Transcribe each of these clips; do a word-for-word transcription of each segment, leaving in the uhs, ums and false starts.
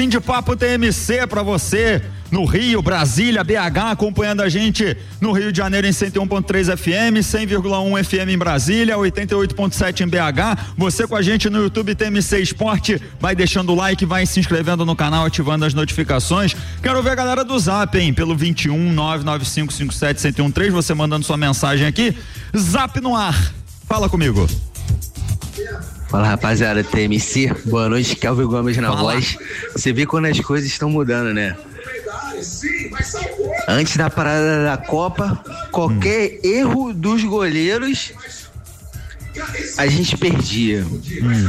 Fim de papo T M C pra você no Rio, Brasília, B H, acompanhando a gente no Rio de Janeiro em cento e um ponto três F M, cem vírgula um F M em Brasília, oitenta e oito ponto sete em B H. Você com a gente no YouTube T M C Esporte, vai deixando o like, vai se inscrevendo no canal, ativando as notificações. Quero ver a galera do Zap, hein, pelo vinte e um, nove nove cinco cinco sete, um zero um três, você mandando sua mensagem aqui. Zap no ar. Fala comigo. Fala, rapaziada, T M C, boa noite, Kelvin Gomes na Fala. voz. Você vê quando as coisas estão mudando, né? Antes da parada da Copa, qualquer hum. erro dos goleiros, a gente perdia. Hum.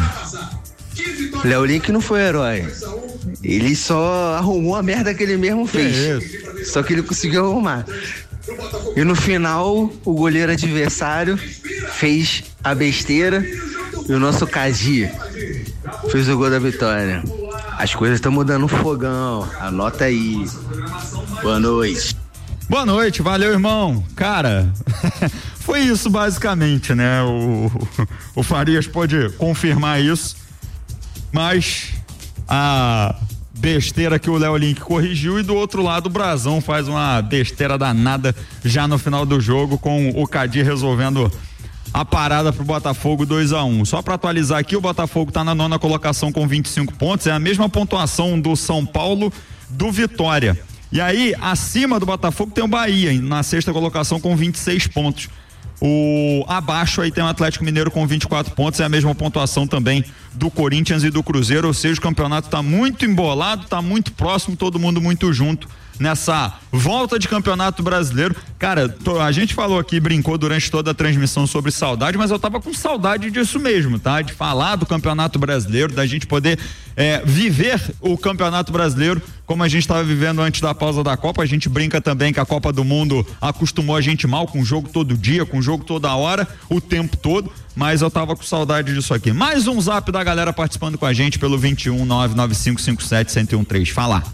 Léo Link não foi herói. Ele só arrumou a merda que ele mesmo fez. É só que ele conseguiu arrumar. E no final, o goleiro adversário fez a besteira e o nosso Cadi fez o gol da vitória. As coisas estão mudando no fogão. Anota aí. Boa noite. Boa noite, valeu, irmão. Cara, foi isso basicamente, né? O, o Farias pode confirmar isso, mas a besteira que o Léo Link corrigiu, e do outro lado o Brazão faz uma besteira danada já no final do jogo, com o Cadi resolvendo a parada pro Botafogo dois a um. Só para atualizar aqui, o Botafogo tá na nona colocação com vinte e cinco pontos, é a mesma pontuação do São Paulo, do Vitória. E aí, acima do Botafogo tem o Bahia, na sexta colocação com vinte e seis pontos. O abaixo aí tem o Atlético Mineiro com vinte e quatro pontos, é a mesma pontuação também do Corinthians e do Cruzeiro, ou seja, o campeonato tá muito embolado, tá muito próximo, todo mundo muito junto nessa volta de campeonato brasileiro. Cara, a gente falou aqui, brincou durante toda a transmissão sobre saudade, mas eu tava com saudade disso mesmo, tá? De falar do campeonato brasileiro, da gente poder é, viver o campeonato brasileiro como a gente estava vivendo antes da pausa da Copa. A gente brinca também que a Copa do Mundo acostumou a gente mal, com jogo todo dia, com jogo toda hora, o tempo todo, mas eu tava com saudade disso aqui. Mais um zap da galera participando com a gente pelo vinte e um, nove nove cinco cinco sete, um zero um três. Fala.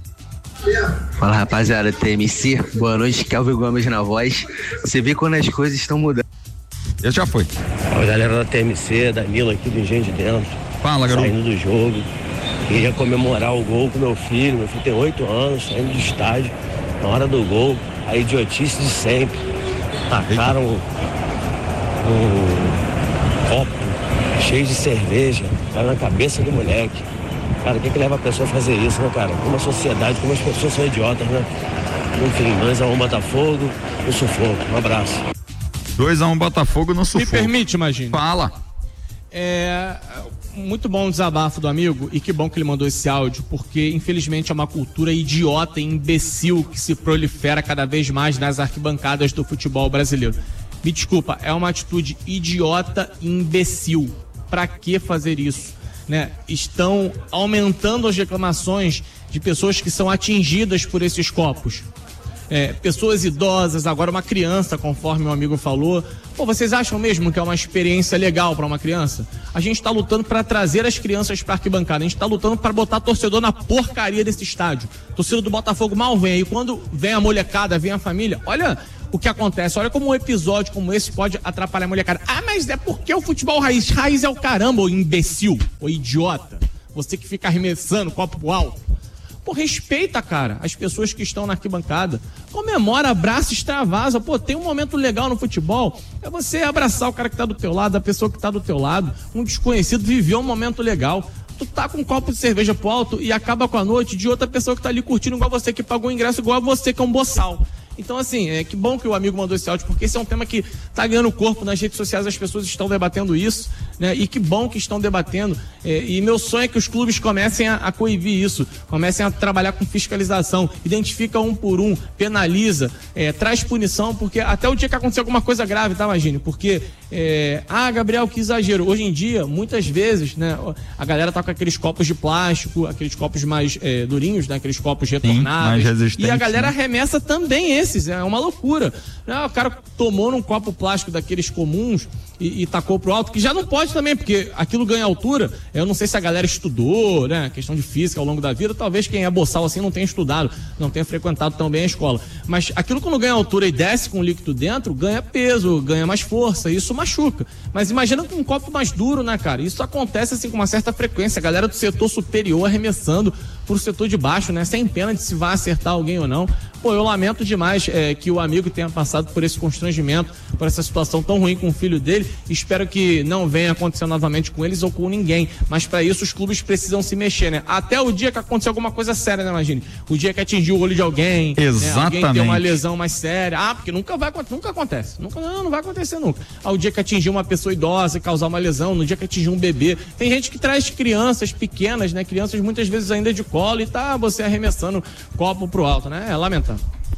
Fala, rapaziada, T M C, boa noite, Kelvin Gomes na voz. Você vê quando as coisas estão mudando. Esse já foi. Fala, galera da T M C, Danilo aqui do Engenho de Dentro. Fala, garoto. Saindo do jogo. Queria comemorar o gol com meu filho. Meu filho tem oito anos, saindo do estádio. Na hora do gol, a idiotice de sempre. Tacaram um, um copo cheio de cerveja, caiu na cabeça do moleque. Cara, o que que leva a pessoa a fazer isso, né, cara? Como a sociedade, como as pessoas são idiotas, né? Enfim, dois a um Botafogo, no sufoco. Um abraço. dois a um Botafogo no sufoco. Me permite, imagine. Fala. É muito bom o desabafo do amigo, e que bom que ele mandou esse áudio, porque infelizmente é uma cultura idiota e imbecil que se prolifera cada vez mais nas arquibancadas do futebol brasileiro. Me desculpa, é uma atitude idiota e imbecil. Pra que fazer isso? Né? Estão aumentando as reclamações de pessoas que são atingidas por esses copos. É, pessoas idosas, agora uma criança, conforme o amigo falou. Pô, vocês acham mesmo que é uma experiência legal para uma criança? A gente está lutando para trazer as crianças para arquibancada, a gente está lutando para botar torcedor na porcaria desse estádio. Torcedor do Botafogo mal vem aí, quando vem a molecada, vem a família, olha o que acontece, olha como um episódio como esse pode atrapalhar a molecada. Ah, mas é porque o futebol raiz, raiz é o caramba, ô imbecil, ô idiota, você que fica arremessando copo pro alto. Pô, respeita, cara, as pessoas que estão na arquibancada, comemora, abraça, extravasa. Pô, tem um momento legal no futebol, é você abraçar o cara que tá do teu lado, a pessoa que tá do teu lado, um desconhecido viveu um momento legal. Tu tá com um copo de cerveja pro alto e acaba com a noite de outra pessoa que tá ali curtindo igual você, que pagou o ingresso igual você, que é um boçal. Então, assim, é que bom que o amigo mandou esse áudio, porque esse é um tema que tá ganhando corpo nas redes sociais, as pessoas estão debatendo isso, né? E que bom que estão debatendo. É, e meu sonho é que os clubes comecem a, a coibir isso, comecem a trabalhar com fiscalização, identifica um por um, penaliza, é, traz punição, porque até o dia que acontecer alguma coisa grave, tá, imagine? Porque, é, ah, Gabriel, que exagero. Hoje em dia, muitas vezes, né, a galera tá com aqueles copos de plástico, aqueles copos mais é, durinhos, né, aqueles copos retornáveis. Sim, mais resistentes, e a galera né? arremessa também esse. É uma loucura. O cara tomou num copo plástico daqueles comuns e, e tacou pro alto, que já não pode também, porque aquilo ganha altura. Eu não sei se a galera estudou, né? Questão de física ao longo da vida, talvez quem é boçal assim não tenha estudado, não tenha frequentado tão bem a escola. Mas aquilo quando ganha altura e desce com líquido dentro, ganha peso, ganha mais força, isso machuca. Mas imagina com um copo mais duro, né, cara? Isso acontece assim com uma certa frequência, a galera do setor superior arremessando pro setor de baixo, né? Sem pena de se vai acertar alguém ou não. Pô, eu lamento demais é, que o amigo tenha passado por esse constrangimento, por essa situação tão ruim com o filho dele. Espero que não venha acontecer novamente com eles ou com ninguém. Mas para isso os clubes precisam se mexer, né? Até o dia que acontecer alguma coisa séria, né, imagine? O dia que atingiu o olho de alguém, exatamente, né? Alguém ter uma lesão mais séria. Ah, porque nunca vai nunca acontece. Nunca, não, não vai acontecer nunca. Ao dia que atingir uma pessoa idosa e causar uma lesão, no dia que atingir um bebê. Tem gente que traz crianças pequenas, né? Crianças muitas vezes ainda de colo e tá você arremessando copo pro alto, né? É lamentável.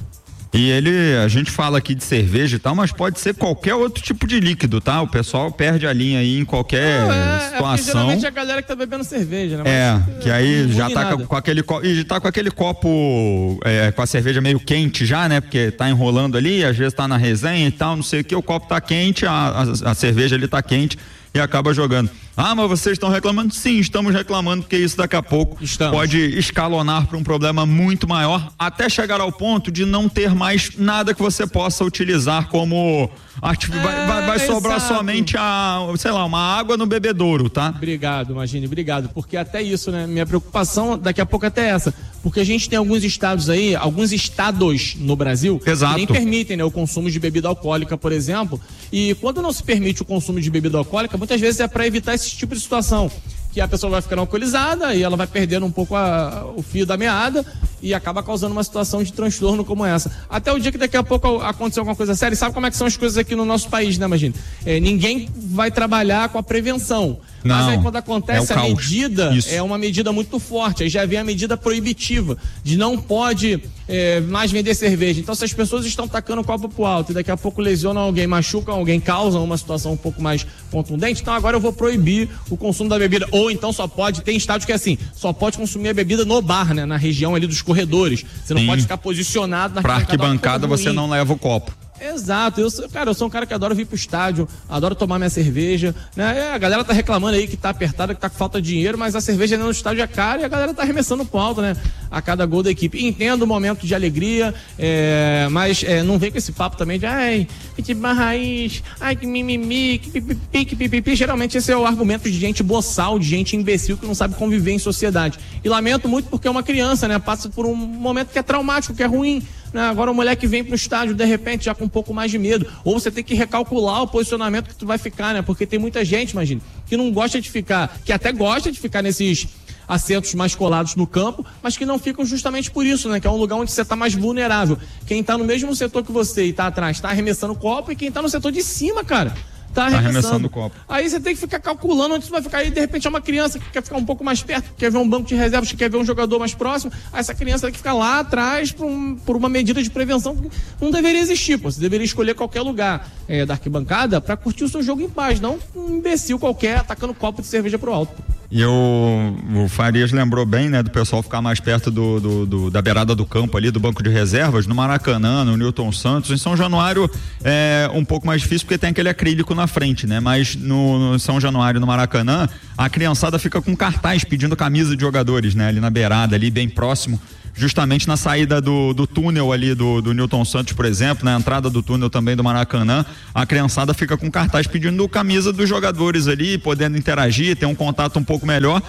E ele, a gente fala aqui de cerveja e tal, mas pode ser qualquer outro tipo de líquido, tá? O pessoal perde a linha aí em qualquer não, é, situação. É geralmente é a galera que tá bebendo cerveja, né? Mas, é, que aí já tá com, com aquele copo, e tá com aquele copo, é, com a cerveja meio quente já, né? Porque tá enrolando ali, às vezes tá na resenha e tal, não sei o que, o copo tá quente, a, a, a cerveja ali tá quente e acaba jogando. Ah, mas vocês estão reclamando? Sim, estamos reclamando, porque isso daqui a pouco estamos. Pode escalonar para um problema muito maior, até chegar ao ponto de não ter mais nada que você possa utilizar como arte... é, vai, vai, vai sobrar somente a, sei lá, uma água no bebedouro, tá? Obrigado, Magine, obrigado, porque até isso, né, minha preocupação daqui a pouco até essa, porque a gente tem alguns estados aí, alguns estados no Brasil, exato, que nem permitem, né, o consumo de bebida alcoólica, por exemplo, e quando não se permite o consumo de bebida alcoólica, muitas vezes é para evitar esse tipo de situação, que a pessoa vai ficando alcoolizada e ela vai perdendo um pouco a, o fio da meada e acaba causando uma situação de transtorno como essa. Até o dia que daqui a pouco acontecer alguma coisa séria, sabe como é que são as coisas aqui no nosso país, né, imagina? É, ninguém vai trabalhar com a prevenção. Não, mas aí quando acontece é a medida, isso. é uma medida muito forte, aí já vem a medida proibitiva, de não pode é, mais vender cerveja. Então se as pessoas estão tacando o copo pro alto e daqui a pouco lesionam alguém, machucam alguém, causam uma situação um pouco mais contundente, então agora eu vou proibir o consumo da bebida. Ou então só pode, tem estádio que é assim, só pode consumir a bebida no bar, né, na região ali dos corredores. Você não Sim. pode ficar posicionado na pra arquibancada, você não leva o copo. Exato, eu sou, cara, eu sou um cara que adora vir pro estádio, adoro tomar minha cerveja, né? É, a galera tá reclamando aí que tá apertada, que tá com falta de dinheiro, mas a cerveja no estádio é cara e a galera tá arremessando pro alto, né? A cada gol da equipe. Entendo o momento de alegria, é, mas é, não vem com esse papo também de ai, que raiz, ai, que mimimi, que pipipi, que pipipi. Geralmente esse é o argumento de gente boçal, de gente imbecil que não sabe conviver em sociedade. E lamento muito porque é uma criança, né? Passa por um momento que é traumático, que é ruim. Agora o moleque vem pro estádio de repente já com um pouco mais de medo, ou você tem que recalcular o posicionamento que tu vai ficar, né? Porque tem muita gente, imagina, que não gosta de ficar, que até gosta de ficar nesses assentos mais colados no campo, mas que não ficam justamente por isso, né? Que é um lugar onde você tá mais vulnerável. Quem tá no mesmo setor que você e tá atrás, tá arremessando o copo, e quem tá no setor de cima, cara, tá arremessando. Tá arremessando o copo. Aí você tem que ficar calculando onde você vai ficar. Aí de repente é uma criança que quer ficar um pouco mais perto, que quer ver um banco de reservas, que quer ver um jogador mais próximo. Aí essa criança tem que ficar lá atrás por, um, por uma medida de prevenção que não deveria existir. Pô. Você deveria escolher qualquer lugar é, da arquibancada pra curtir o seu jogo em paz, não um imbecil qualquer atacando copo de cerveja pro alto. E o, o Farias lembrou bem, né, do pessoal ficar mais perto do, do, do, da beirada do campo ali, do banco de reservas, no Maracanã, no Newton Santos. Em São Januário é um pouco mais difícil porque tem aquele acrílico na frente, né? Mas no, no São Januário, no Maracanã, a criançada fica com cartaz pedindo camisa de jogadores, né? Ali na beirada, ali bem próximo, justamente na saída do, do túnel ali do, do Newton Santos, por exemplo, na entrada do túnel também do Maracanã, a criançada fica com cartaz pedindo camisa dos jogadores ali, podendo interagir, ter um contato um pouco melhor.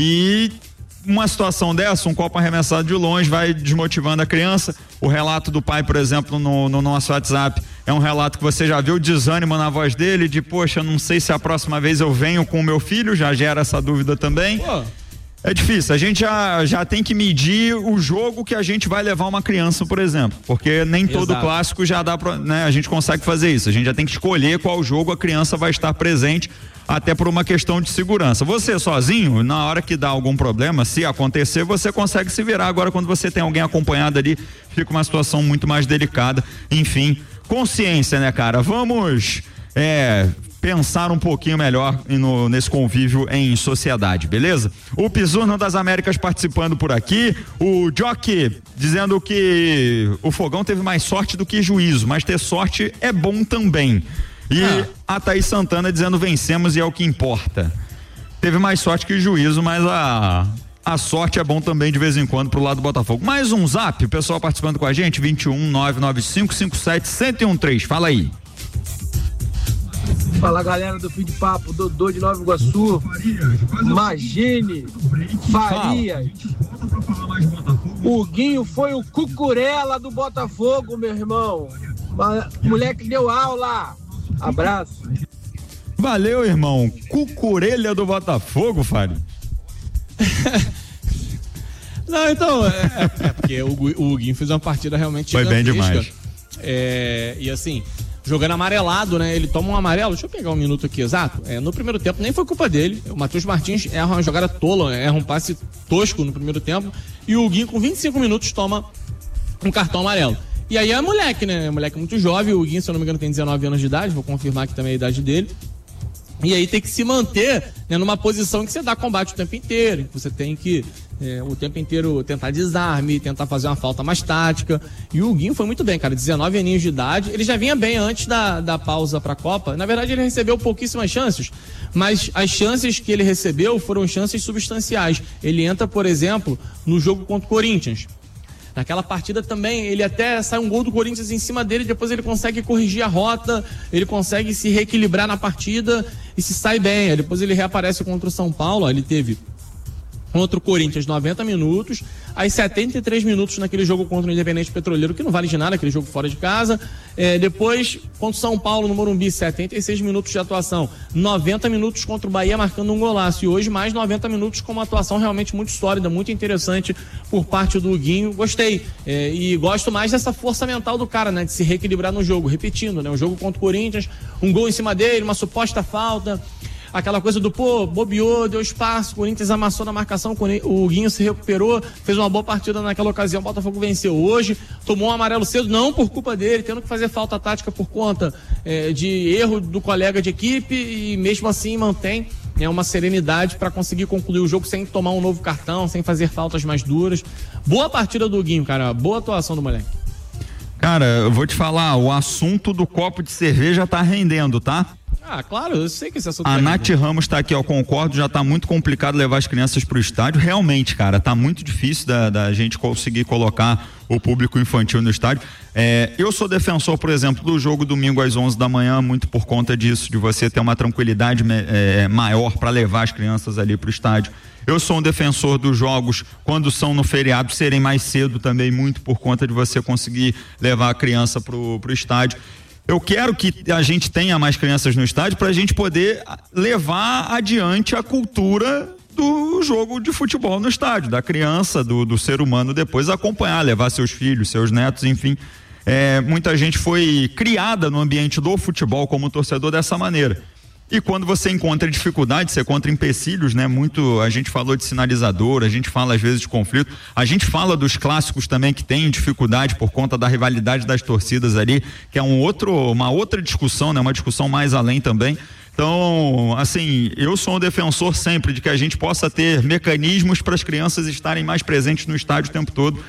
E uma situação dessa, um copo arremessado de longe vai desmotivando a criança. O relato do pai, por exemplo, no, no nosso WhatsApp, é um relato que você já viu o desânimo na voz dele, de poxa, não sei se a próxima vez eu venho com o meu filho, já gera essa dúvida também. Pô. É difícil, a gente já, já tem que medir o jogo que a gente vai levar uma criança, por exemplo, porque nem Exato. todo clássico já dá pra, né, a gente consegue fazer isso, a gente já tem que escolher qual jogo a criança vai estar presente, até por uma questão de segurança. Você sozinho, na hora que dá algum problema, se acontecer, você consegue se virar. Agora, quando você tem alguém acompanhado ali, fica uma situação muito mais delicada. Enfim, consciência, né, cara? Vamos é, pensar um pouquinho melhor no, nesse convívio em sociedade, beleza? O Pisurno das Américas participando por aqui, o Jockey dizendo que o Fogão teve mais sorte do que juízo, mas ter sorte é bom também. E ah. a Thaís Santana dizendo vencemos e é o que importa. Teve mais sorte que juízo, mas a, a sorte é bom também de vez em quando pro lado do Botafogo. Mais um zap, o pessoal participando com a gente, vinte e um, nove nove cinco, cinco sete, um zero um três, fala aí. Fala, galera do Fim de Papo, Dodô de Nova Iguaçu. Magine Farias. O Guinho foi o Cucurella do Botafogo, meu irmão. Moleque deu aula. Abraço. Valeu, irmão. Cucurelha do Botafogo, Fari. Não, então, é, é porque o, o Guinho fez uma partida realmente foi bem demais. É, e assim, jogando amarelado, né? Ele toma um amarelo. Deixa eu pegar um minuto aqui exato. É, no primeiro tempo nem foi culpa dele. O Matheus Martins erra uma jogada tola, erra um passe tosco no primeiro tempo. E o Guinho, com vinte e cinco minutos, toma um cartão amarelo. E aí é moleque, né? É moleque muito jovem. O Guinho, se eu não me engano, tem dezenove anos de idade. Vou confirmar aqui também a idade dele. E aí tem que se manter, né, numa posição que você dá combate o tempo inteiro. Você tem que é, o tempo inteiro tentar desarme, tentar fazer uma falta mais tática. E o Guinho foi muito bem, cara. dezenove aninhos de idade. Ele já vinha bem antes da, da pausa pra Copa. Na verdade, ele recebeu pouquíssimas chances, mas as chances que ele recebeu foram chances substanciais. Ele entra, por exemplo, no jogo contra o Corinthians. Naquela partida também, ele até sai um gol do Corinthians em cima dele, depois ele consegue corrigir a rota, ele consegue se reequilibrar na partida e se sai bem. Aí depois ele reaparece contra o São Paulo, ele teve contra o Corinthians noventa minutos, aí setenta e três minutos naquele jogo contra o Independente Petroleiro, que não vale de nada, aquele jogo fora de casa. É, depois, contra o São Paulo no Morumbi, setenta e seis minutos de atuação, noventa minutos contra o Bahia marcando um golaço, e hoje mais noventa minutos com uma atuação realmente muito sólida, muito interessante por parte do Guinho. Gostei, é, e gosto mais dessa força mental do cara, né, de se reequilibrar no jogo, repetindo, né, o jogo contra o Corinthians, um gol em cima dele, uma suposta falta, aquela coisa do, pô, bobeou, deu espaço, o Corinthians amassou na marcação, o Guinho se recuperou, fez uma boa partida naquela ocasião, o Botafogo venceu hoje, tomou um amarelo cedo, não por culpa dele, tendo que fazer falta tática por conta é, de erro do colega de equipe, e mesmo assim mantém é, uma serenidade para conseguir concluir o jogo sem tomar um novo cartão, sem fazer faltas mais duras. Boa partida do Guinho, cara, boa atuação do moleque. Cara, eu vou te falar, o assunto do copo de cerveja tá rendendo, tá? Ah, claro, eu sei que esse assunto... A Nath Ramos tá aqui, eu concordo, já tá muito complicado levar as crianças pro estádio. Realmente, cara, tá muito difícil da, da gente conseguir colocar o público infantil no estádio. É, eu sou defensor, por exemplo, do jogo domingo às onze da manhã, muito por conta disso, de você ter uma tranquilidade é, maior para levar as crianças ali pro estádio. Eu sou um defensor dos jogos, quando são no feriado, serem mais cedo também, muito por conta de você conseguir levar a criança pro, pro estádio. Eu quero que a gente tenha mais crianças no estádio para a gente poder levar adiante a cultura do jogo de futebol no estádio, da criança, do, do ser humano depois acompanhar, levar seus filhos, seus netos, enfim. É, muita gente foi criada no ambiente do futebol como torcedor dessa maneira. E quando você encontra dificuldade, você encontra empecilhos, né? Muito, a gente falou de sinalizador, a gente fala às vezes de conflito, a gente fala dos clássicos também que tem dificuldade por conta da rivalidade das torcidas ali, que é um outro, uma outra discussão, né? Uma discussão mais além também. Então, assim, eu sou um defensor sempre de que a gente possa ter mecanismos para as crianças estarem mais presentes no estádio o tempo todo.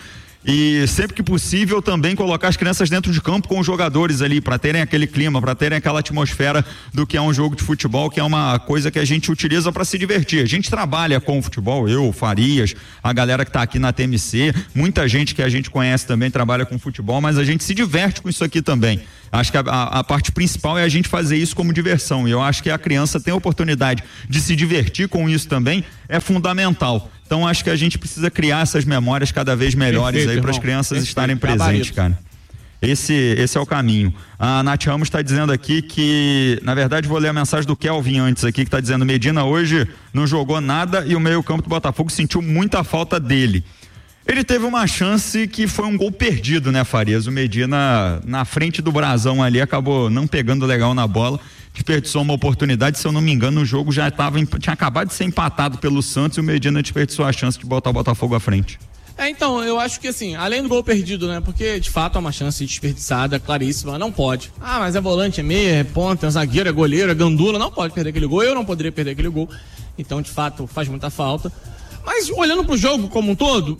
E sempre que possível também colocar as crianças dentro de campo com os jogadores ali, para terem aquele clima, para terem aquela atmosfera do que é um jogo de futebol, que é uma coisa que a gente utiliza para se divertir. A gente trabalha com o futebol, eu, Farias, a galera que está aqui na T M C, muita gente que a gente conhece também trabalha com futebol, mas a gente se diverte com isso aqui também. Acho que a, a, a parte principal é a gente fazer isso como diversão, e eu acho que a criança tem a oportunidade de se divertir com isso também, é fundamental. Então acho que a gente precisa criar essas memórias cada vez melhores. Perfeito, aí para as crianças Perfeito. estarem presentes, cara. Esse, esse é o caminho. A Nath Ramos está dizendo aqui que, na verdade, vou ler a mensagem do Kelvin antes aqui, que está dizendo: Medina hoje não jogou nada e o meio-campo do Botafogo sentiu muita falta dele. Ele teve uma chance que foi um gol perdido, né, Farias? O Medina, na frente do brasão ali, acabou não pegando legal na bola, desperdiçou uma oportunidade. Se eu não me engano, o jogo já tava, tinha acabado de ser empatado pelo Santos e o Medina desperdiçou a chance de botar o Botafogo à frente. É, então, eu acho que assim, além do gol perdido, né, porque de fato é uma chance desperdiçada, claríssima, não pode. Ah, mas é volante, é meia, é ponta, é zagueiro, é goleiro, é gandula, não pode perder aquele gol, eu não poderia perder aquele gol. Então, de fato, faz muita falta. Mas olhando pro jogo como um todo,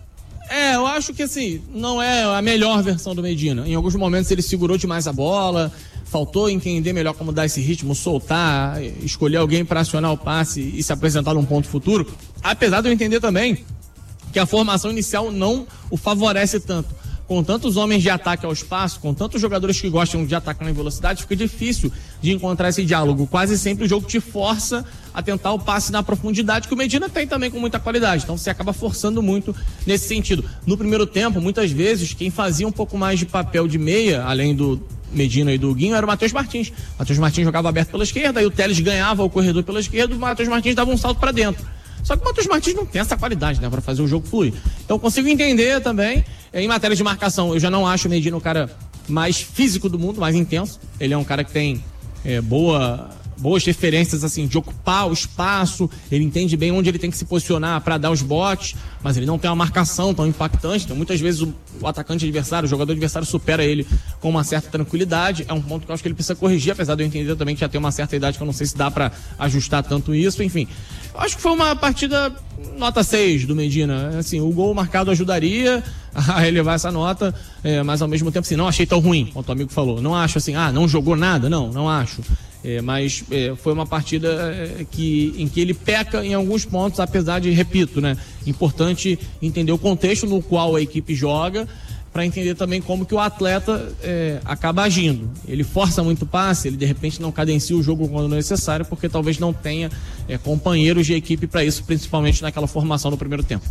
é, eu acho que assim, não é a melhor versão do Medina. Em alguns momentos ele segurou demais a bola, faltou entender melhor como dar esse ritmo, soltar, escolher alguém para acionar o passe e se apresentar num ponto futuro. Apesar de eu entender também que a formação inicial não o favorece tanto. com tantos homens de ataque ao espaço, com tantos jogadores que gostam de atacar em velocidade, fica difícil de encontrar esse diálogo. Quase sempre o jogo te força a tentar o passe na profundidade, que o Medina tem também com muita qualidade. Então você acaba forçando muito nesse sentido. No primeiro tempo, muitas vezes, quem fazia um pouco mais de papel de meia, além do Medina e do Guinho, era o Matheus Martins. O Matheus Martins jogava aberto pela esquerda, aí o Telles ganhava o corredor pela esquerda, e o Matheus Martins dava um salto para dentro. Só que o Matheus Martins não tem essa qualidade, né, para fazer o jogo fluir. Então eu consigo entender também, em matéria de marcação, eu já não acho o Medina o cara mais físico do mundo, mais intenso. Ele é um cara que tem é, boa... boas referências, assim, de ocupar o espaço, ele entende bem onde ele tem que se posicionar para dar os botes, mas ele não tem uma marcação tão impactante, então muitas vezes o, o atacante adversário, o jogador adversário supera ele com uma certa tranquilidade. É um ponto que eu acho que ele precisa corrigir, apesar de eu entender também que já tem uma certa idade que eu não sei se dá para ajustar tanto isso, enfim. Eu acho que foi uma partida nota seis do Medina, assim, o gol marcado ajudaria a elevar essa nota, é, mas ao mesmo tempo, assim, não achei tão ruim, como o amigo falou, não acho assim, ah, não jogou nada, não, não acho. É, mas é, foi uma partida é, que, em que ele peca em alguns pontos, apesar de, repito, né, importante entender o contexto no qual a equipe joga, para entender também como que o atleta é, acaba agindo. Ele força muito passe, ele de repente não cadencia o jogo quando necessário, porque talvez não tenha é, companheiros de equipe para isso, principalmente naquela formação no primeiro tempo.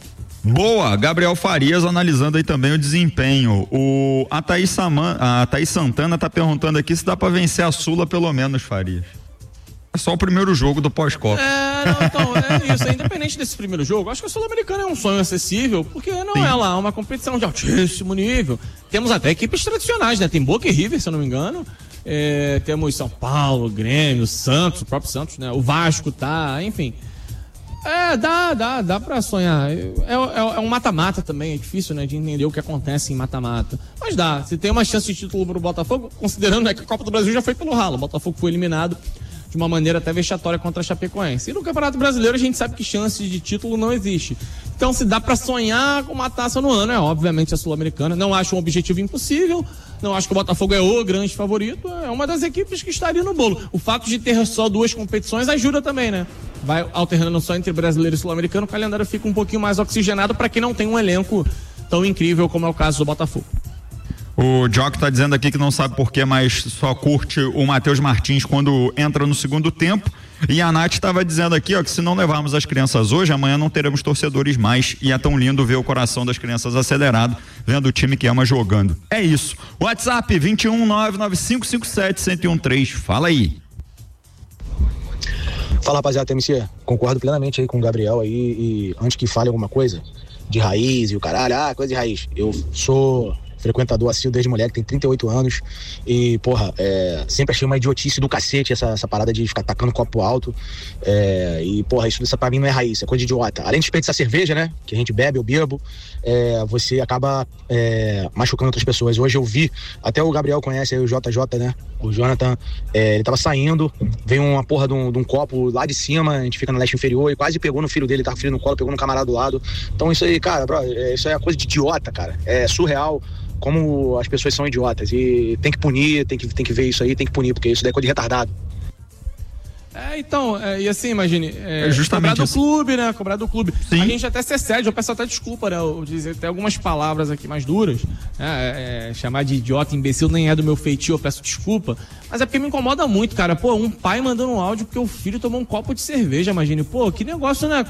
Boa, Gabriel Farias analisando aí também o desempenho. O, a, Thaís Saman, a Thaís Santana tá perguntando aqui se dá pra vencer a Sula pelo menos, Farias. É só o primeiro jogo do pós-Copa. É, não, então, é isso. É, independente desse primeiro jogo, acho que a Sul-Americana é um sonho acessível, porque não Sim. é lá uma competição de altíssimo nível. Temos até equipes tradicionais, né? Tem Boca e River, se eu não me engano. É, temos São Paulo, Grêmio, Santos, o próprio Santos, né? O Vasco tá, enfim. É, dá, dá, dá pra sonhar. É, é, é um mata-mata também, é difícil, né, de entender o que acontece em mata-mata. Mas dá, se tem uma chance de título pro Botafogo, considerando, né, que a Copa do Brasil já foi pelo ralo. O Botafogo foi eliminado de uma maneira até vexatória contra a Chapecoense. E no Campeonato Brasileiro a gente sabe que chance de título não existe. Então, se dá pra sonhar com uma taça no ano, é obviamente a Sul-Americana. Não acho um objetivo impossível, não acho que o Botafogo é o grande favorito, é uma das equipes que estaria no bolo. O fato de ter só duas competições ajuda também, né? Vai alternando só entre brasileiro e sul-americano, o calendário fica um pouquinho mais oxigenado para quem não tem um elenco tão incrível como é o caso do Botafogo. O Jock tá dizendo aqui que não sabe porquê, mas só curte o Matheus Martins quando entra no segundo tempo. E a Nath estava dizendo aqui, ó, que se não levarmos as crianças hoje, amanhã não teremos torcedores mais. E é tão lindo ver o coração das crianças acelerado, vendo o time que ama jogando. É isso. WhatsApp vinte e um, nove nove cinco cinco sete, um zero um três. Fala aí. Fala, rapaziada, T M C, concordo plenamente aí com o Gabriel aí, e antes que fale alguma coisa de raiz e o caralho, ah, coisa de raiz, eu sou frequentador assíduo desde moleque, tem trinta e oito anos e, porra, é, sempre achei uma idiotice do cacete essa, essa parada de ficar tacando copo alto, é, e, porra, isso, isso pra mim não é raiz, é coisa de idiota. Além de desperdiçar cerveja, né, que a gente bebe, eu bebo, é, você acaba é, machucando outras pessoas. Hoje eu vi, até o Gabriel conhece aí o J J, né, o Jonathan, é, ele tava saindo, veio uma porra de um, de um copo lá de cima, a gente fica na leste inferior, e quase pegou no filho dele, tava filho no colo, pegou no camarada do lado. Então isso aí, cara, bro, é, isso aí é coisa de idiota, cara, é surreal como as pessoas são idiotas, e tem que punir, tem que, tem que ver isso aí, tem que punir, porque isso daí é coisa de retardado. É, então, é, e assim, imagine, é, é justamente cobrar do assim. clube, né, cobrar do clube. Sim. A gente até se excede, eu peço até desculpa, né, eu dizer até algumas palavras aqui mais duras, né, é, chamar de idiota, imbecil nem é do meu feitio, eu peço desculpa, mas é porque me incomoda muito, cara, pô, um pai mandando um áudio porque o filho tomou um copo de cerveja, imagine, pô, que negócio, né,